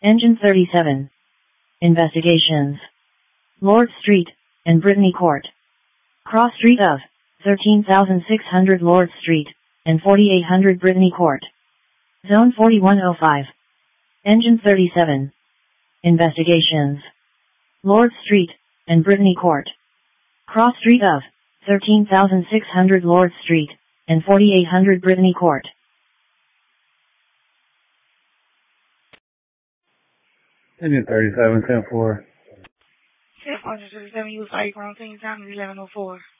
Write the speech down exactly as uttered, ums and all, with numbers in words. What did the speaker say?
Engine thirty-seven. Investigations. Lord Street, and Brittany Court. Cross street of, thirteen thousand six hundred Lord Street, and forty-eight hundred Brittany Court. Zone forty-one oh five. Engine thirty-seven. Investigations. Lord Street, and Brittany Court. Cross street of, thirteen thousand six hundred Lord Street, and forty-eight hundred Brittany Court. Engine thirty-seven, ten four. ten four, thirty-seven, you was like around ten time, eleven oh four.